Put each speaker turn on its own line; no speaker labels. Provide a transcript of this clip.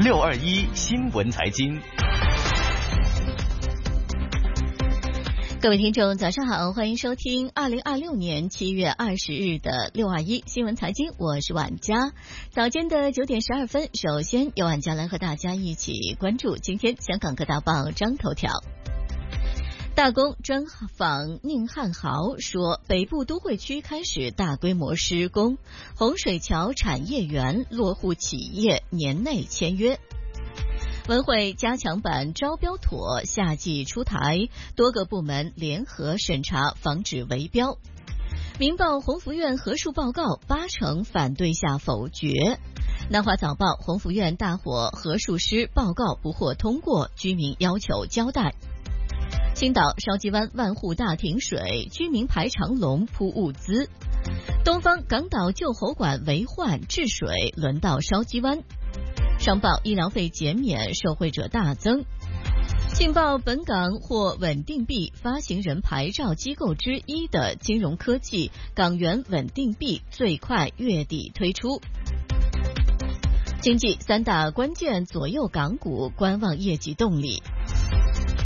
621新闻财经。
各位听众早上好，欢迎收听2026年7月20日的621新闻财经，我是婉佳。早间的9点12分，首先由婉佳来和大家一起关注今天香港各大报章头条。大公专访宁汉豪说，北部都会区开始大规模施工，洪水桥产业园落户企业年内签约。文汇加强版招标妥夏季出台，多个部门联合审查，防止围标。民报鸿福苑核数报告80%反对下否决。南华早报鸿福苑大火核数师报告不获通过，居民要求交代。青岛筲箕湾万户大停水，居民排长龙铺物资。东方港岛旧喉管为患治水，轮到筲箕湾。商报医疗费减免，受惠者大增。信报本港获稳定币发行人牌照机构之一的金融科技港元稳定币最快月底推出。经济三大关键左右港股观望业绩动力。